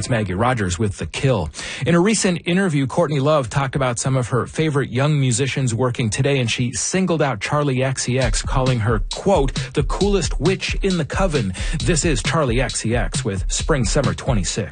That's Maggie Rogers with The Kill. In a recent interview, Courtney Love talked about some of her favorite young musicians working today, and she singled out Charli XCX, calling her, quote, the coolest witch in the coven. This is Charli XCX with Spring Summer 26.